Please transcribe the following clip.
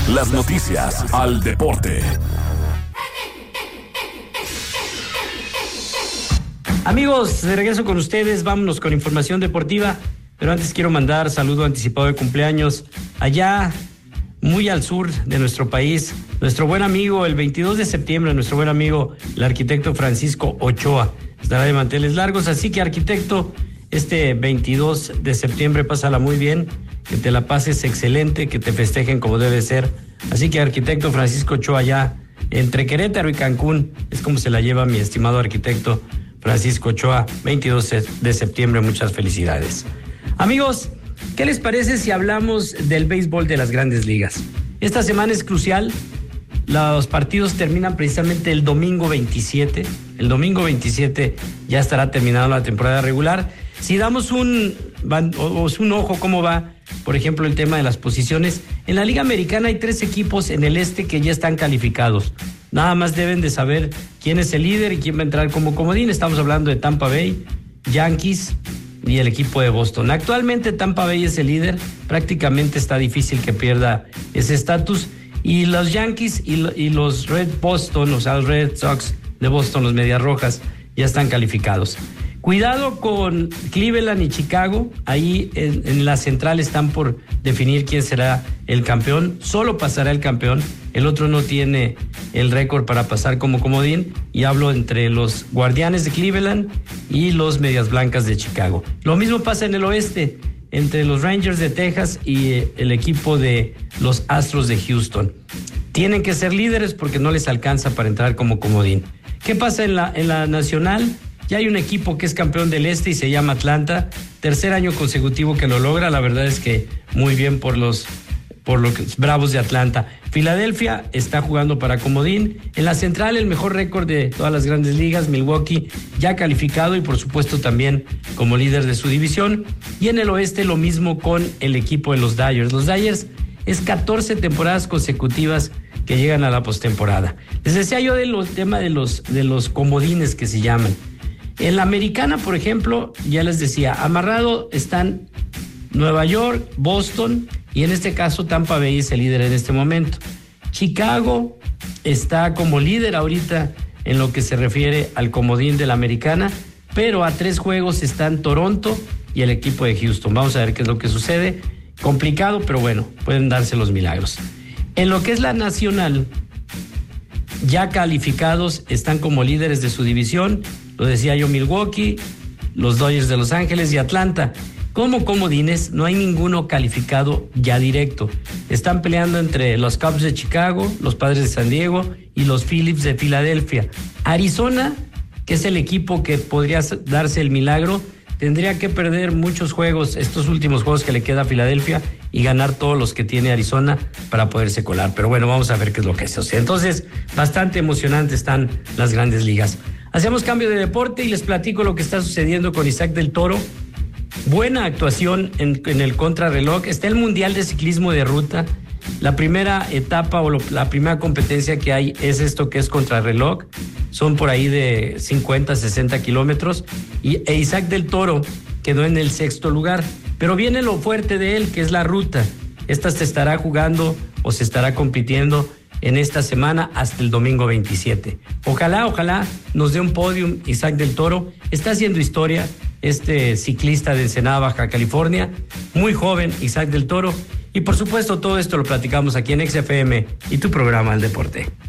Las noticias al deporte. Amigos, de regreso con ustedes, vámonos con información deportiva, pero antes quiero mandar saludo anticipado de cumpleaños allá, muy al sur de nuestro país, nuestro buen amigo, el 22 de septiembre, nuestro buen amigo, el arquitecto Francisco Ochoa, estará de manteles largos, así que arquitecto, este 22 de septiembre pásala muy bien, que te la pases excelente, que te festejen como debe ser, así que arquitecto Francisco Ochoa allá, entre Querétaro y Cancún, es como se la lleva mi estimado arquitecto Francisco Ochoa, 22 de septiembre, muchas felicidades. Amigos, ¿qué les parece si hablamos del béisbol de las Grandes Ligas? Esta semana es crucial, los partidos terminan precisamente el domingo 27, el domingo 27 ya estará terminada la temporada regular. Si damos un ojo cómo va, por ejemplo, el tema de las posiciones, en la Liga Americana hay 3 equipos en el este que ya están calificados. Nada más deben de saber quién es el líder y quién va a entrar como comodín. Estamos hablando de Tampa Bay, Yankees y el equipo de Boston. Actualmente Tampa Bay es el líder, prácticamente está difícil que pierda ese estatus. Y los Yankees y los Red Boston, o sea, los Red Sox de Boston, los Medias Rojas, ya están calificados. Cuidado con Cleveland y Chicago, ahí en la central están por definir quién será el campeón, solo pasará el campeón, el otro no tiene el récord para pasar como comodín, y hablo entre los Guardianes de Cleveland y los Medias Blancas de Chicago. Lo mismo pasa en el oeste, entre los Rangers de Texas y el equipo de los Astros de Houston. Tienen que ser líderes porque no les alcanza para entrar como comodín. ¿Qué pasa en la nacional? Ya hay un equipo que es campeón del este y se llama Atlanta. Tercer año consecutivo que lo logra. La verdad es que muy bien por los Bravos de Atlanta. Filadelfia está jugando para comodín. En la central, el mejor récord de todas las Grandes Ligas, Milwaukee, ya calificado y por supuesto también como líder de su división. Y en el oeste lo mismo con el equipo de los Dodgers. Los Dodgers es 14 temporadas consecutivas que llegan a la postemporada. Les decía yo del tema de los comodines que se llaman. En la americana, por ejemplo, ya les decía, amarrado están Nueva York, Boston y en este caso Tampa Bay es el líder en este momento. Chicago está como líder ahorita en lo que se refiere al comodín de la americana, pero a 3 juegos están Toronto y el equipo de Houston. Vamos a ver qué es lo que sucede. Complicado, pero bueno, pueden darse los milagros. En lo que es la nacional, ya calificados están como líderes de su división. Lo decía yo, Milwaukee, los Dodgers de Los Ángeles y Atlanta. Como comodines no hay ninguno calificado ya directo. Están peleando entre los Cubs de Chicago, los Padres de San Diego y los Phillies de Filadelfia. Arizona, que es el equipo que podría darse el milagro, tendría que perder muchos juegos, estos últimos juegos que le queda a Filadelfia, y ganar todos los que tiene Arizona para poderse colar. Pero bueno, vamos a ver qué es lo que sucede. Entonces, bastante emocionantes están las Grandes Ligas. Hacemos cambio de deporte y les platico lo que está sucediendo con Isaac del Toro. Buena actuación en el contrarreloj. Está el Mundial de Ciclismo de Ruta. La primera etapa o la primera competencia que hay es esto que es contrarreloj. Son por ahí de 50, 60 kilómetros. E Isaac del Toro quedó en el 6º lugar. Pero viene lo fuerte de él, que es la ruta. Esta se estará jugando o se estará compitiendo en esta semana hasta el domingo 27. Ojalá nos dé un podium Isaac del Toro. Está haciendo historia este ciclista de Ensenada, Baja California. Muy joven, Isaac del Toro. Y por supuesto todo esto lo platicamos aquí en XFM y tu programa El Deporte.